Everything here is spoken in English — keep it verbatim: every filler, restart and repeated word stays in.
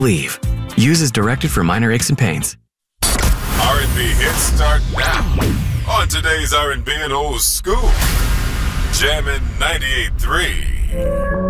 Leave. Use as directed for minor aches and pains. R and B hits start now. On today's R and B and Old School. Jammin' ninety-eight point three.